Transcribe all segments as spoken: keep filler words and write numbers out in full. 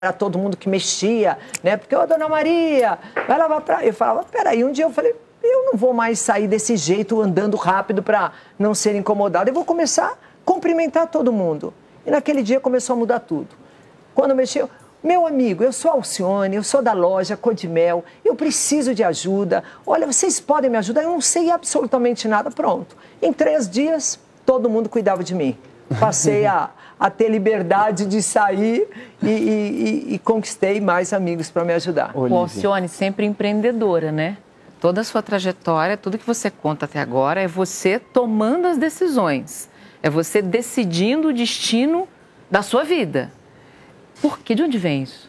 era todo mundo que mexia, né? Porque, ô, dona Maria, vai lavar pra... Eu falava, peraí, um dia eu falei, eu não vou mais sair desse jeito, andando rápido para não ser incomodado. Eu vou começar a cumprimentar todo mundo. E naquele dia começou a mudar tudo. Quando eu mexi, meu amigo, eu sou a Alcione, eu sou da loja Codimel, eu preciso de ajuda. Olha, vocês podem me ajudar? Eu não sei absolutamente nada. Pronto. Em três dias, todo mundo cuidava de mim. Passei a, a ter liberdade de sair e, e, e, e conquistei mais amigos para me ajudar. O Alcione, sempre empreendedora, né? Toda a sua trajetória, tudo que você conta até agora é você tomando as decisões. É você decidindo o destino da sua vida. Por quê? De onde vem isso?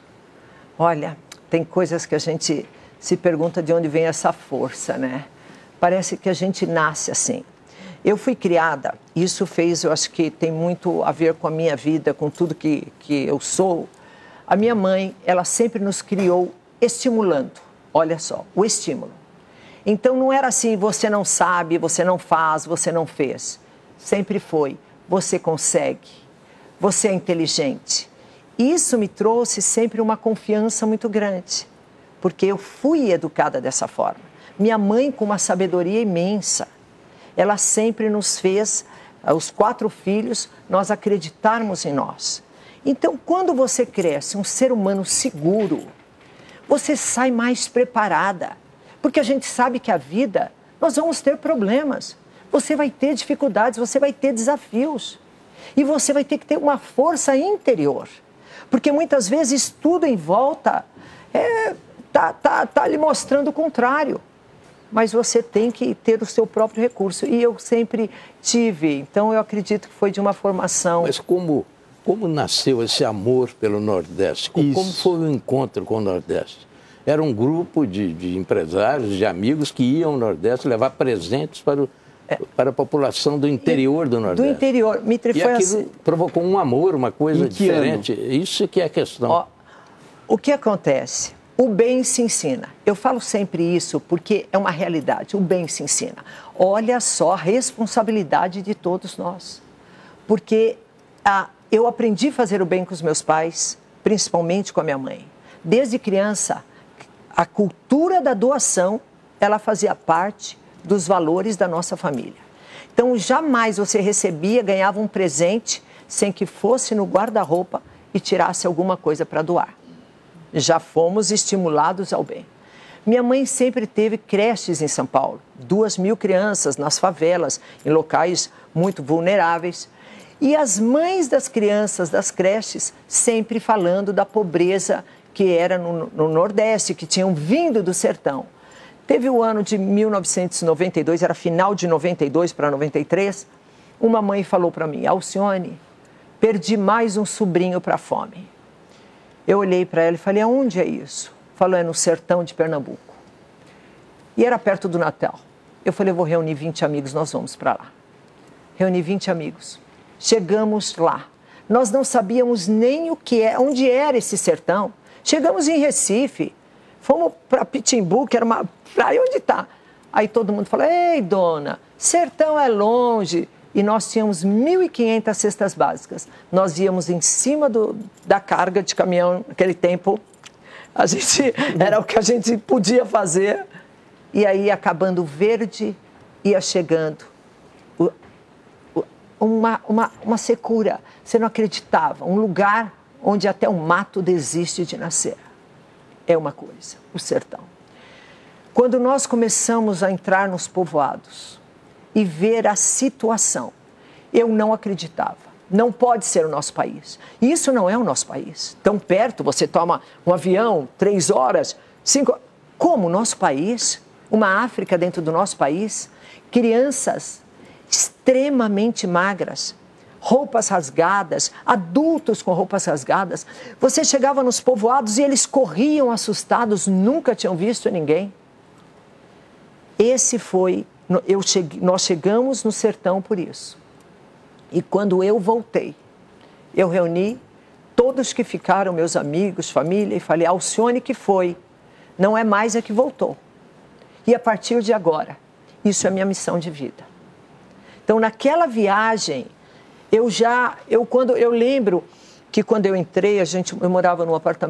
Olha, tem coisas que a gente se pergunta de onde vem essa força, né? Parece que a gente nasce assim. Eu fui criada, isso fez, eu acho que tem muito a ver com a minha vida, com tudo que, que eu sou. A minha mãe, ela sempre nos criou estimulando, olha só, o estímulo. Então não era assim, você não sabe, você não faz, você não fez. Sempre foi, você consegue, você é inteligente. Isso me trouxe sempre uma confiança muito grande, porque eu fui educada dessa forma. Minha mãe, com uma sabedoria imensa, ela sempre nos fez, os quatro filhos, nós acreditarmos em nós. Então, quando você cresce um ser humano seguro, você sai mais preparada, porque a gente sabe que a vida, nós vamos ter problemas, você vai ter dificuldades, você vai ter desafios, e você vai ter que ter uma força interior, porque muitas vezes tudo em volta é, tá, tá, tá lhe mostrando o contrário. Mas você tem que ter o seu próprio recurso. E eu sempre tive. Então, eu acredito que foi de uma formação... Mas como, como nasceu esse amor pelo Nordeste? Como, como foi o encontro com o Nordeste? Era um grupo de, de empresários, de amigos que iam ao Nordeste levar presentes para, o, é. para a população do interior do Nordeste. Do interior. Mitri, e foi aquilo assim... provocou um amor, uma coisa diferente. Ano? Isso que é a questão. Ó, o que acontece? O bem se ensina. Eu falo sempre isso porque é uma realidade. O bem se ensina. Olha só a responsabilidade de todos nós. Porque ah, eu aprendi a fazer o bem com os meus pais, principalmente com a minha mãe. Desde criança, a cultura da doação, ela fazia parte dos valores da nossa família. Então, jamais você recebia, ganhava um presente sem que fosse no guarda-roupa e tirasse alguma coisa para doar. Já fomos estimulados ao bem. Minha mãe sempre teve creches em São Paulo, duas mil crianças nas favelas, em locais muito vulneráveis. E as mães das crianças das creches sempre falando da pobreza que era no, no Nordeste, que tinham vindo do sertão. Teve o ano de mil novecentos e noventa e dois, era final de noventa e dois para noventa e três, uma mãe falou para mim, Alcione, perdi mais um sobrinho para a fome. Eu olhei para ela e falei, aonde é isso? Falou, é no sertão de Pernambuco. E era perto do Natal. Eu falei, eu vou reunir vinte amigos, nós vamos para lá. Reuni vinte amigos. Chegamos lá. Nós não sabíamos nem o que é, onde era esse sertão. Chegamos em Recife, fomos para Pitimbu, que era uma praia, onde está? Aí todo mundo falou, ei, dona, sertão é longe. E nós tínhamos mil e quinhentas cestas básicas. Nós íamos em cima do, da carga de caminhão, naquele tempo, a gente, era o que a gente podia fazer. E aí, acabando verde, ia chegando o, o, uma, uma, uma secura. Você não acreditava, um lugar onde até o mato desiste de nascer. É uma coisa, o sertão. Quando nós começamos a entrar nos povoados, e ver a situação. Eu não acreditava. Não pode ser o nosso país. Isso não é o nosso país. Tão perto, você toma um avião, três horas, cinco... Como o nosso país? Uma África dentro do nosso país? Crianças extremamente magras, roupas rasgadas, adultos com roupas rasgadas. Você chegava nos povoados e eles corriam assustados, nunca tinham visto ninguém. Esse foi... Eu cheguei, nós chegamos no sertão por isso. E quando eu voltei, eu reuni todos que ficaram, meus amigos, família, e falei, Alcione que foi, não é mais a que voltou. E a partir de agora, isso é minha missão de vida. Então, naquela viagem, eu já, eu quando eu lembro que quando eu entrei, a gente, eu morava num apartamento